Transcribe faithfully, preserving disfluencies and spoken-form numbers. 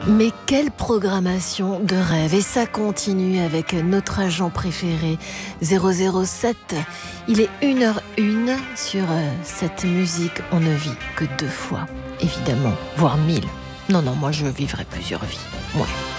Mais quelle programmation de rêve! Et ça continue avec notre agent préféré, zéro zéro sept. Il est une heure une sur euh, cette musique. On ne vit que deux fois, évidemment, voire mille. Non, non, moi je vivrai plusieurs vies. Ouais.